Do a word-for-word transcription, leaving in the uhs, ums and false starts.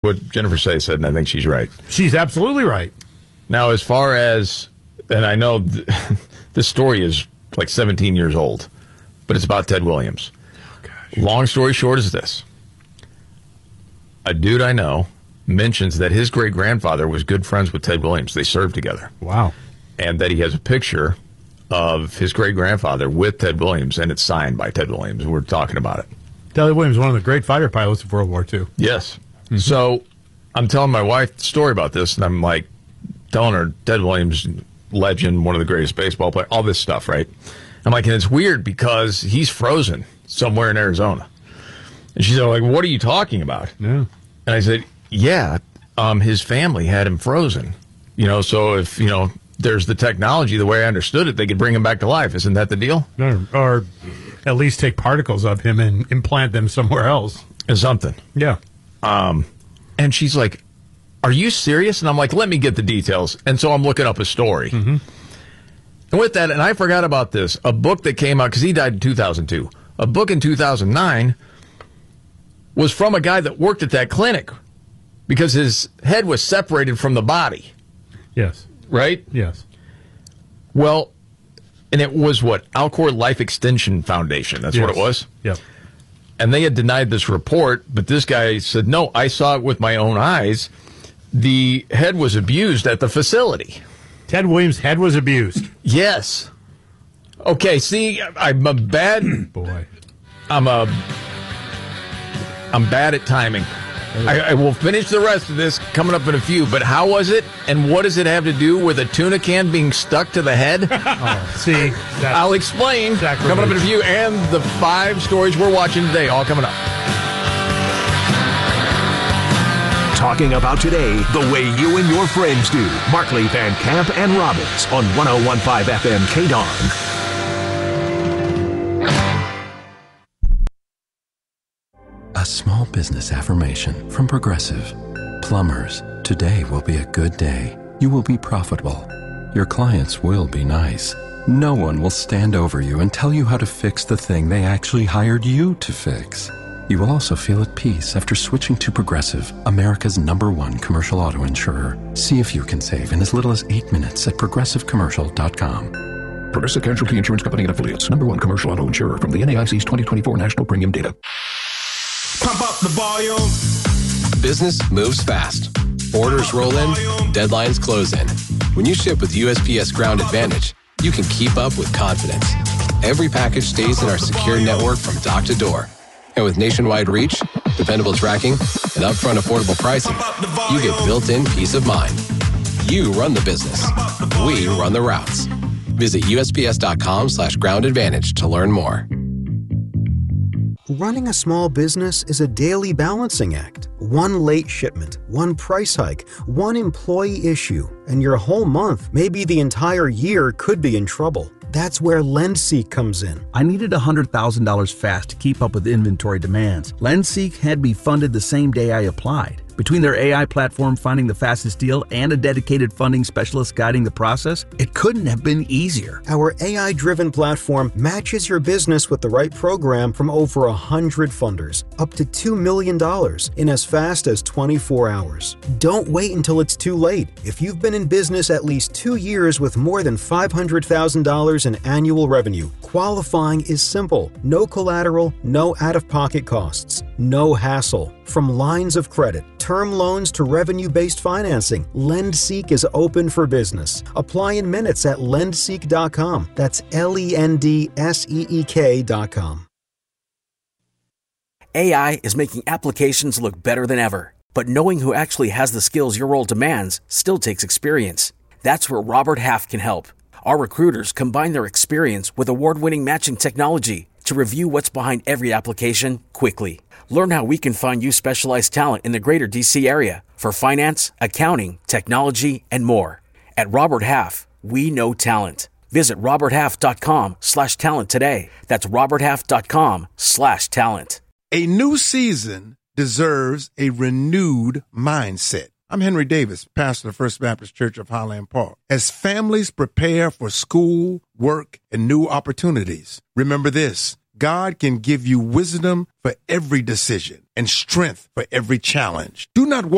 what Jennifer Say said, and I think she's right. She's absolutely right. Now, as far as, and I know th- this story is like seventeen years old, but it's about Ted Williams. Oh, long story short is this. A dude I know mentions that his great-grandfather was good friends with Ted Williams. They served together. Wow. And that he has a picture of his great-grandfather with Ted Williams, and it's signed by Ted Williams. We're talking about it. Ted Williams, one of the great fighter pilots of World War Two. Yes. Mm-hmm. So I'm telling my wife the story about this, and I'm like telling her, Ted Williams, legend, one of the greatest baseball players, all this stuff, right? I'm like, and it's weird because he's frozen somewhere in Arizona. And she's like, what are you talking about? Yeah. And I said, yeah, um, his family had him frozen. You know, so if, you know, there's the technology, the way I understood it, they could bring him back to life. Isn't that the deal? Or, or at least take particles of him and implant them somewhere else. Or something. Yeah. Um, and she's like, are you serious? And I'm like, let me get the details. And so I'm looking up a story. Mm-hmm. And with that, and I forgot about this, a book that came out, because he died in two thousand two. A book in two thousand nine was from a guy that worked at that clinic because his head was separated from the body. Yes. Right? Yes. Well, and it was what? Alcor Life Extension Foundation. That's yes. what it was? Yep. And they had denied this report, but this guy said, no, I saw it with my own eyes. The head was abused at the facility. Ted Williams' head was abused. Yes. Okay, see, I'm a bad... Boy. I'm a... I'm bad at timing. I, I will finish the rest of this coming up in a few, but how was it, and what does it have to do with a tuna can being stuck to the head? Oh, see? I'll explain coming up in a few, and the five stories we're watching today, all coming up. Talking about today the way you and your friends do. Markley, Van Camp, and Robbins on one oh one point five F M K D O N. A small business affirmation from Progressive. Plumbers, today will be a good day. You will be profitable. Your clients will be nice. No one will stand over you and tell you how to fix the thing they actually hired you to fix. You will also feel at peace after switching to Progressive, America's number one commercial auto insurer. See if you can save in as little as eight minutes at progressive commercial dot com. Progressive Casualty Insurance Company and Affiliates. Number one commercial auto insurer from the N A I C's twenty twenty-four National Premium Data. Pump up the volume. Business moves fast. Orders roll in, deadlines close in. When you ship with U S P S Ground Advantage, you can keep up with confidence. Every package stays in our secure network from dock to door. And with nationwide reach, dependable tracking, and upfront affordable pricing, you get built-in peace of mind. You run the business. We run the routes. Visit U S P S dot com slash ground advantage to learn more. Running a small business is a daily balancing act. One late shipment, one price hike, one employee issue, and your whole month, maybe the entire year, could be in trouble. That's where LendSeek comes in. I needed one hundred thousand dollars fast to keep up with inventory demands. LendSeek had me funded the same day I applied. Between their A I platform finding the fastest deal and a dedicated funding specialist guiding the process, it couldn't have been easier. Our A I-driven platform matches your business with the right program from over one hundred funders, up to two million dollars in as fast as twenty-four hours. Don't wait until it's too late. If you've been in business at least two years with more than five hundred thousand dollars in annual revenue, qualifying is simple. No collateral, no out-of-pocket costs, no hassle. From lines of credit, term loans to revenue-based financing, LendSeek is open for business. Apply in minutes at lend seek dot com. That's L E N D S E E K dot com. A I is making applications look better than ever. But knowing who actually has the skills your role demands still takes experience. That's where Robert Half can help. Our recruiters combine their experience with award-winning matching technology to review what's behind every application quickly. Learn how we can find you specialized talent in the greater D C area for finance, accounting, technology, and more. At Robert Half, we know talent. Visit robert half dot com slash talent today. That's robert half dot com slash talent. A new season deserves a renewed mindset. I'm Henry Davis, pastor of First Baptist Church of Highland Park. As families prepare for school, work, and new opportunities, remember this: God can give you wisdom for every decision and strength for every challenge. Do not walk